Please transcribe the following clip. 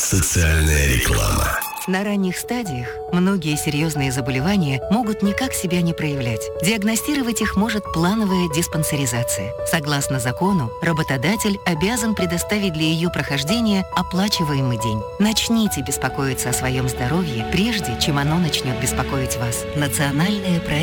Социальная реклама. На ранних стадиях многие серьезные заболевания могут никак себя не проявлять. Диагностировать их может плановая диспансеризация. Согласно закону, работодатель обязан предоставить для ее прохождения оплачиваемый день. Начните беспокоиться о своем здоровье, прежде чем оно начнет беспокоить вас. Национальная проект